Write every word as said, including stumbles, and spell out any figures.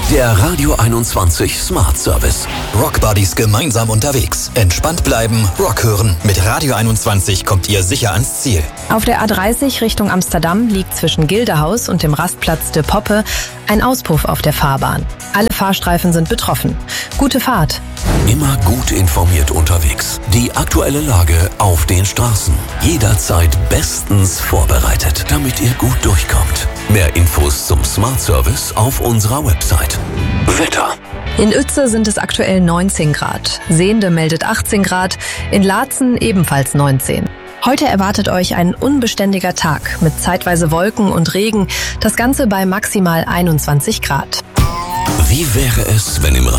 Der Radio einundzwanzig Smart Service. Rockbuddies gemeinsam unterwegs. Entspannt bleiben, Rock hören. Mit Radio einundzwanzig kommt ihr sicher ans Ziel. Auf der A dreißig Richtung Amsterdam liegt zwischen Gildehaus und dem Rastplatz de Poppe ein Auspuff auf der Fahrbahn. Alle Fahrstreifen sind betroffen. Gute Fahrt. Immer gut informiert unterwegs. Die aktuelle Lage auf den Straßen. Jederzeit bestens vorbereitet, damit ihr gut durchkommt. Mehr Infos zum Smart Service auf unserer Website. Wetter. In Uetze sind es aktuell neunzehn Grad. Sehnde meldet achtzehn Grad. In Laatzen ebenfalls neunzehn. Heute erwartet euch ein unbeständiger Tag mit zeitweise Wolken und Regen. Das Ganze bei maximal einundzwanzig Grad. Wie wäre es, wenn im